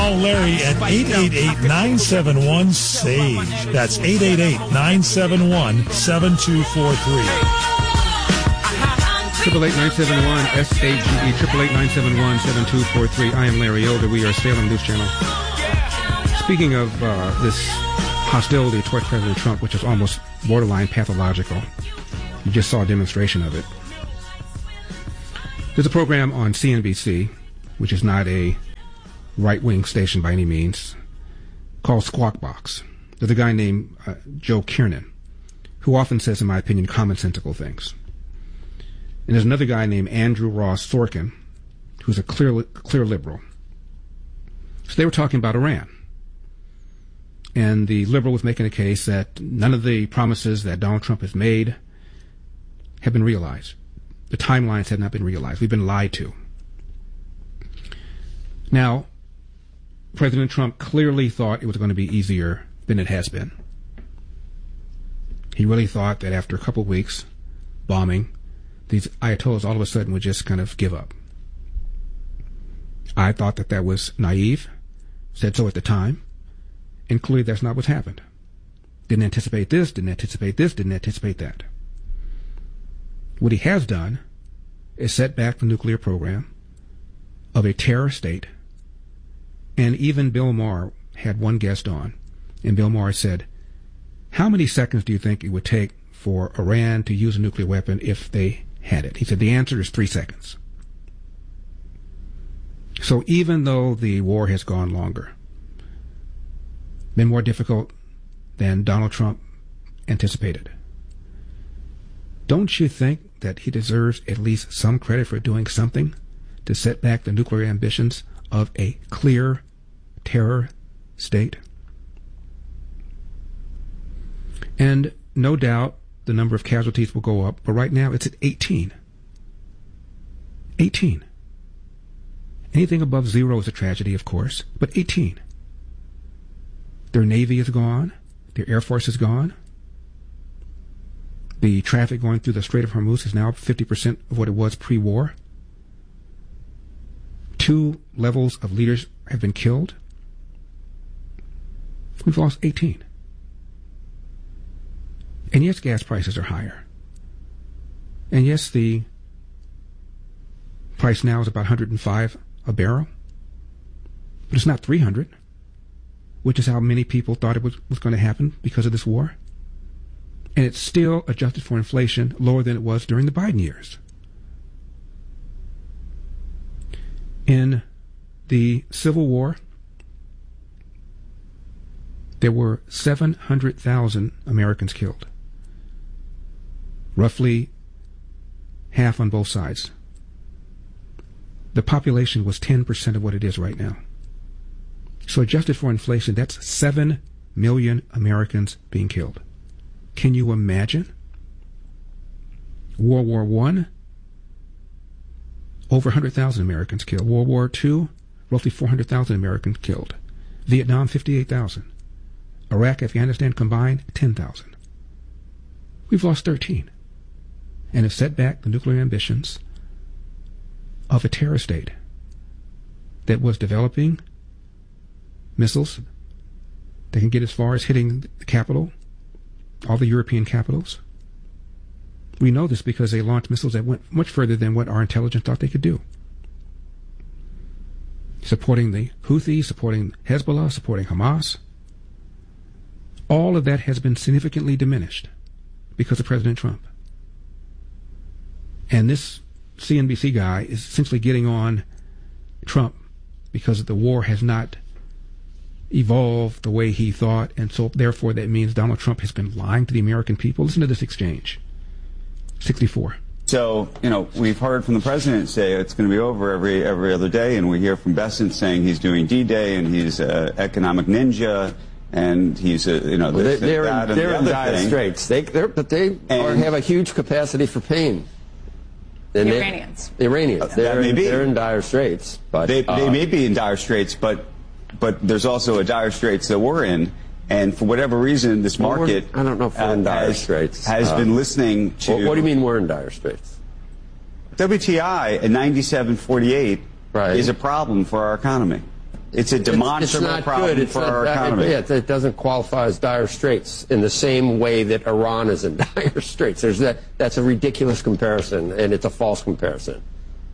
Call Larry at 888-971-SAGE. That's 888-971-7243. 888-971-SAGE, 888-971-7243. I am Larry Elder. We are Salem News Channel. Speaking of this hostility towards President Trump, which is almost borderline pathological, you just saw a demonstration of it. There's a program on CNBC, which is not a right-wing station by any means, called Squawk Box. There's a guy named Joe Kiernan, who often says, in my opinion, commonsensical things. And there's another guy named Andrew Ross Sorkin, who's a clear liberal. So they were talking about Iran. And the liberal was making a case that none of the promises that Donald Trump has made have been realized. The timelines have not been realized. We've been lied to. Now, President Trump clearly thought it was going to be easier than it has been. He really thought that after a couple of weeks bombing, these Ayatollahs all of a sudden would just kind of give up. I thought that that was naive, said so at the time, and clearly that's not what's happened. Didn't anticipate this, didn't anticipate this, didn't anticipate that. What he has done is set back the nuclear program of a terror state. And even Bill Maher had one guest on, and Bill Maher said, how many seconds do you think it would take for Iran to use a nuclear weapon if they had it? He said the answer is 3 seconds. So even though the war has gone longer, been more difficult than Donald Trump anticipated, don't you think that he deserves at least some credit for doing something to set back the nuclear ambitions of a clear terror state? And no doubt the number of casualties will go up, but right now it's at 18. 18. Anything above 0 is a tragedy, of course, but 18. Their Navy is gone. Their Air Force is gone. The traffic going through the Strait of Hormuz is now 50% of what it was pre-war. 2 levels of leaders have been killed. We've lost 18. And yes, gas prices are higher. And yes, the price now is about $105 a barrel. But it's not 300, which is how many people thought it was going to happen because of this war. And it's still, adjusted for inflation, lower than it was during the Biden years. In the Civil War, there were 700,000 Americans killed. Roughly half on both sides. The population was 10% of what it is right now. So adjusted for inflation, that's 7 million Americans being killed. Can you imagine? World War I, over 100,000 Americans killed. World War II, roughly 400,000 Americans killed. Vietnam, 58,000. Iraq, Afghanistan combined, 10,000. We've lost 13 and have set back the nuclear ambitions of a terror state that was developing missiles that can get as far as hitting the capital, all the European capitals. We know this because they launched missiles that went much further than what our intelligence thought they could do. Supporting the Houthis, supporting Hezbollah, supporting Hamas. All of that has been significantly diminished because of President Trump. And this CNBC guy is essentially getting on Trump because the war has not evolved the way he thought, and so therefore that means Donald Trump has been lying to the American people. Listen to this exchange. 64. So, we've heard from the president say it's going to be over every other day, and we hear from Bessent saying he's doing D-Day and he's an economic ninja, and he's they're in dire straits. They have a huge capacity for pain. The Iranians. They're in dire straits. But they may be in dire straits, but there's also a dire straits that we're in. And for whatever reason, this market I don't know if we're in dire straits. Has been listening to... What do you mean we're in dire straits? WTI at 97.48 is a problem for our economy. It's a demonstrable problem for our economy. It doesn't qualify as dire straits in the same way that Iran is in dire straits. That's a ridiculous comparison, and it's a false comparison.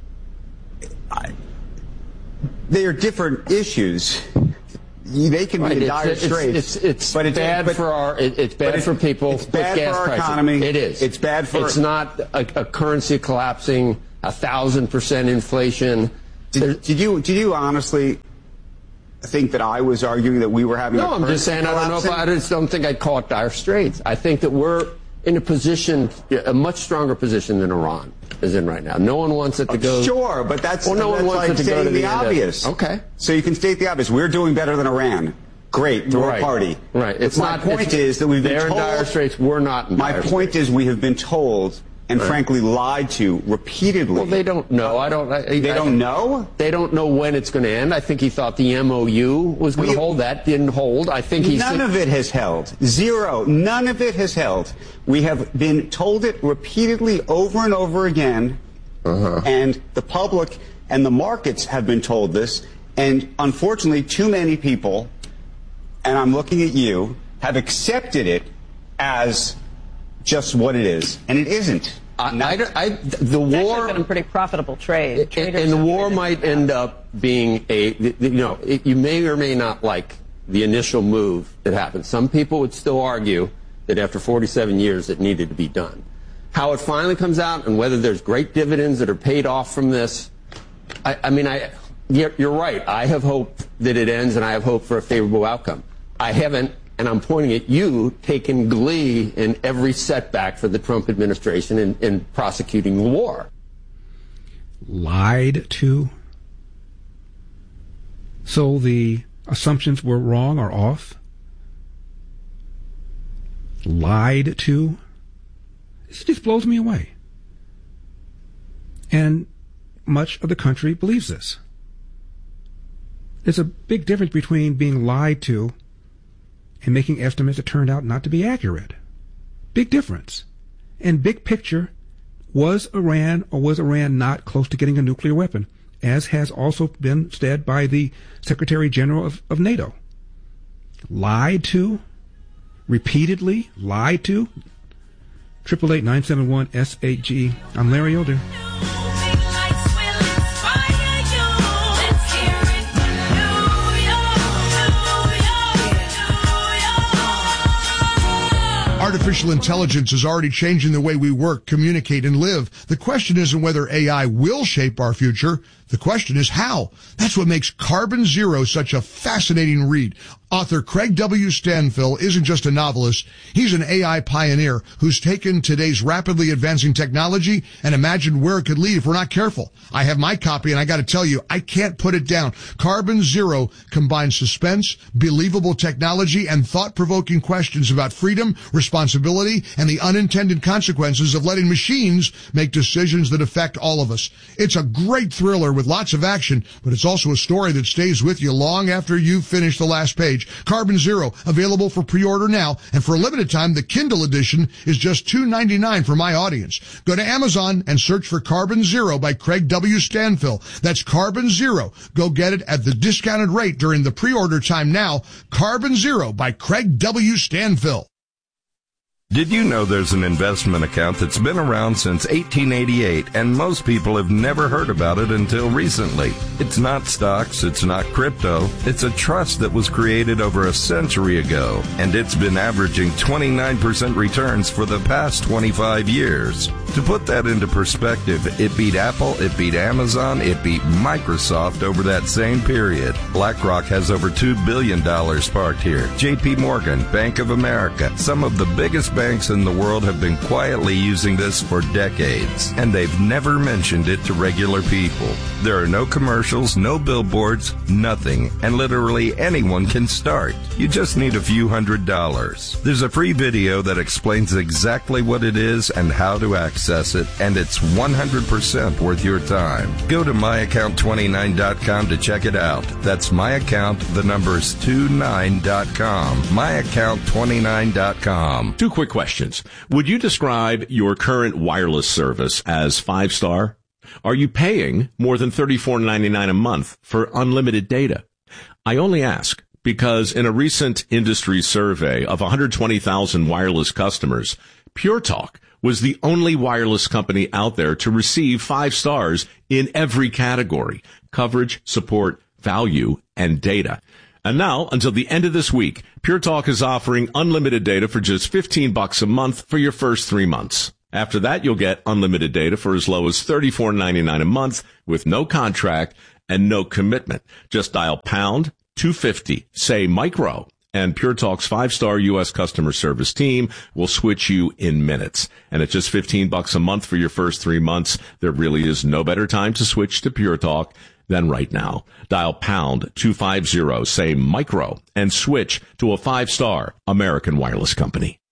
They are different issues. They can be in dire straits. It's bad for people. It's bad for our economy. It is. It's bad for. It's not a currency collapsing, 1,000% inflation. Did you honestly think that I was arguing that we were having? No, I'm just saying I just don't think I'd call it dire straits. I think that we're in a much stronger position than Iran is in right now. No one wants it to go. Sure, but that's no one wants like it to go to the obvious. Okay. So you can state the obvious. We're doing better than Iran. Great, throw a party. Right. My point is that we've been told. They're in dire straits. We're not in dire straits. My point is we have been told and frankly lied to repeatedly. Well, they don't know. They don't know? They don't know when it's going to end. I think he thought the MOU was going to hold. That didn't hold. I think none of it has held. Zero. None of it has held. We have been told it repeatedly over and over again, and the public and the markets have been told this, and unfortunately too many people, and I'm looking at you, have accepted it as just what it is, and it isn't. The war has been a pretty profitable trade, and the war might end up being you may or may not like the initial move that happened. Some people would still argue that after 47 years it needed to be done. How it finally comes out and whether there's great dividends that are paid off from this, you're right. I have hope that it ends, and I have hope for a favorable outcome. I haven't. And I'm pointing at you, taking glee in every setback for the Trump administration in prosecuting the war. Lied to? So the assumptions were wrong or off? Lied to? This just blows me away. And much of the country believes this. There's a big difference between being lied to and making estimates that turned out not to be accurate. Big difference. And big picture, was Iran not close to getting a nuclear weapon, as has also been said by the Secretary General of NATO? Lied to? Repeatedly lied to? 888-971-SAG. I'm Larry Elder. Artificial intelligence is already changing the way we work, communicate, and live. The question isn't whether AI will shape our future. The question is how. That's what makes Carbon Zero such a fascinating read. Author Craig W. Stanfill isn't just a novelist. He's an AI pioneer who's taken today's rapidly advancing technology and imagined where it could lead if we're not careful. I have my copy, and I got to tell you, I can't put it down. Carbon Zero combines suspense, believable technology, and thought-provoking questions about freedom, responsibility, and the unintended consequences of letting machines make decisions that affect all of us. It's a great thriller with lots of action, but it's also a story that stays with you long after you've finished the last page. Carbon Zero, available for pre-order now, and for a limited time, the Kindle edition is just $2.99 for my audience. Go to Amazon and search for Carbon Zero by Craig W. Stanfill. That's Carbon Zero. Go get it at the discounted rate during the pre-order time now. Carbon Zero by Craig W. Stanfill. Did you know there's an investment account that's been around since 1888 and most people have never heard about it until recently? It's not stocks, it's not crypto, it's a trust that was created over a century ago, and it's been averaging 29% returns for the past 25 years. To put that into perspective, it beat Apple, it beat Amazon, it beat Microsoft over that same period. BlackRock has over $2 billion parked here. JP Morgan, Bank of America, some of the biggest banks in the world have been quietly using this for decades, and they've never mentioned it to regular people. There are no commercials, no billboards, nothing, and literally anyone can start. You just need a few $100s. There's a free video that explains exactly what it is and how to access it, and it's 100% worth your time. Go to myaccount29.com to check it out. That's myaccount, the numbers 29.com. myaccount29.com. Two quick questions. Would you describe your current wireless service as 5-star? Are you paying more than $34.99 a month for unlimited data? I only ask because in a recent industry survey of 120,000 wireless customers, Pure Talk was the only wireless company out there to receive 5 stars in every category: coverage, support, value, and data. And now, until the end of this week, Pure Talk is offering unlimited data for just $15 a month for your first 3 months. After that, you'll get unlimited data for as low as $34.99 a month with no contract and no commitment. Just dial pound 250, say micro, and Pure Talk's 5-star U.S. customer service team will switch you in minutes. And at just $15 a month for your first 3 months, there really is no better time to switch to Pure Talk than right now. Dial pound 250, say micro, and switch to a 5-star American wireless company.